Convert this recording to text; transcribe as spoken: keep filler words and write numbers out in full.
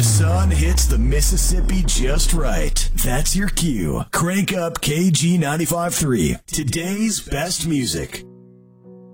sun hits the Mississippi just right. That's your cue. Crank up K G ninety-five point three. Today's best music.